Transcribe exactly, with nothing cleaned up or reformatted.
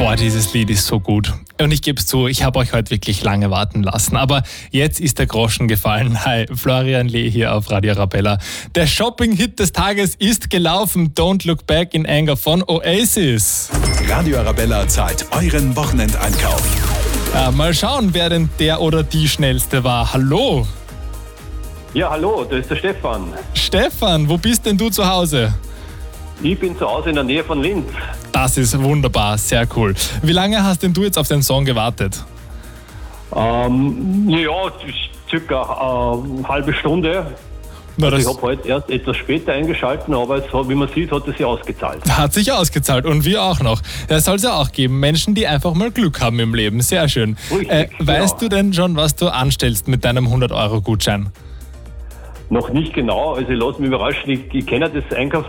Boah, dieses Lied ist so gut. Und ich gebe es zu, ich habe euch heute wirklich lange warten lassen. Aber jetzt ist der Groschen gefallen. Hi, Florian Lee hier auf Radio Arabella. Der Shopping-Hit des Tages ist gelaufen. Don't Look Back in Anger von Oasis. Radio Arabella zahlt euren Wochenendeinkauf. Ja, mal schauen, wer denn der oder die Schnellste war. Hallo. Ja, hallo, da ist der Stefan. Stefan, wo bist denn du zu Hause? Ich bin zu Hause in der Nähe von Linz. Das ist wunderbar, sehr cool. Wie lange hast denn du jetzt auf den Song gewartet? Ähm, ja, circa äh, eine halbe Stunde. Na, Also das ich habe heute erst etwas später eingeschalten, aber es, wie man sieht, hat es sich ausgezahlt. hat sich ausgezahlt und wir auch noch. Es soll es ja auch geben, Menschen, die einfach mal Glück haben im Leben. Sehr schön. Richtig, äh, weißt genau. du denn schon, was du anstellst mit deinem hundert Euro Gutschein? Noch nicht genau, also ich lasse mich überraschen. Ich, ich kenne das Einkaufs